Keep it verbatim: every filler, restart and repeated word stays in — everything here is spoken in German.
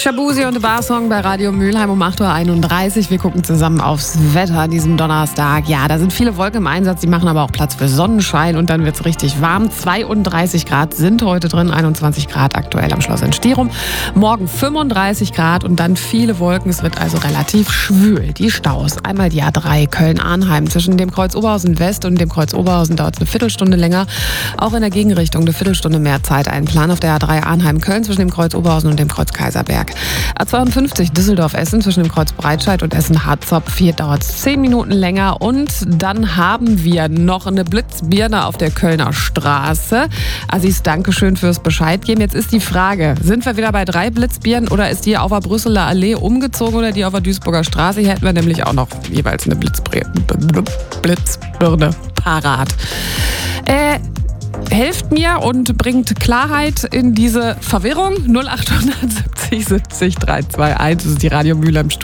Shabuzi und The Bar Song bei Radio Mülheim um acht Uhr einunddreißig. Wir gucken zusammen aufs Wetter an diesem Donnerstag. Ja, da sind viele Wolken im Einsatz, die machen aber auch Platz für Sonnenschein und dann wird es richtig warm. zweiunddreißig Grad sind heute drin, einundzwanzig Grad aktuell am Schloss in Stirum. Morgen fünfunddreißig Grad und dann viele Wolken. Es wird also relativ schwül. Die Staus, einmal die A drei Köln-Arnheim. Zwischen dem Kreuz Oberhausen West und dem Kreuz Oberhausen dauert es eine Viertelstunde länger. Auch in der Gegenrichtung eine Viertelstunde mehr Zeit. Ein Plan auf der A drei Arnheim-Köln zwischen dem Kreuz Oberhausen und dem Kreuz Kaiserberg. A zweiundfünfzig Düsseldorf-Essen zwischen dem Kreuz Breitscheid und Essen-Harzopf. Hier dauert es zehn Minuten länger. Und dann haben wir noch eine Blitzbirne auf der Kölner Straße. Assis, Dankeschön fürs Bescheid geben. Jetzt ist die Frage, sind wir wieder bei drei Blitzbirnen oder ist die auf der Brüsseler Allee umgezogen oder die auf der Duisburger Straße? Hier hätten wir nämlich auch noch jeweils eine Blitzbirne, Blitzbirne parat. Äh... Helft mir und bringt Klarheit in diese Verwirrung. null acht siebzig siebzig drei zwei eins, das ist die Radio Mülheim Studio.